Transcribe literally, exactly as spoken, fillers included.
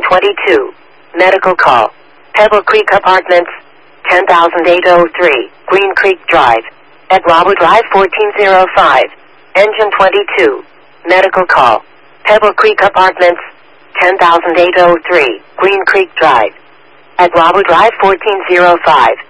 twenty-two. Medical call. Pebble Creek Apartments, ten thousand eight oh three, Green Creek Drive. At Bravo Drive fourteen oh five. Engine twenty-two. Medical call. Pebble Creek Apartments, ten thousand eight oh three, Green Creek Drive. At Bravo Drive fourteen oh five.